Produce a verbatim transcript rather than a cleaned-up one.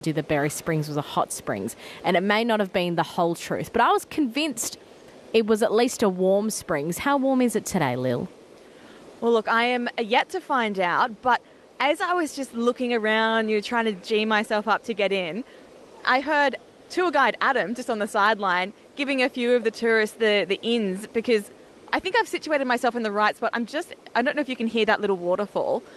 The Berry Springs was a hot springs, and it may not have been the whole truth, but I was convinced it was at least a warm springs. How warm is it today, Lil? Well, look, I am yet to find out, but as I was just looking around, you know, trying to gee myself up to get in, I heard tour guide Adam just on the sideline giving a few of the tourists the, the ins, because I think I've situated myself in the right spot. I'm just, I don't know if you can hear that little waterfall,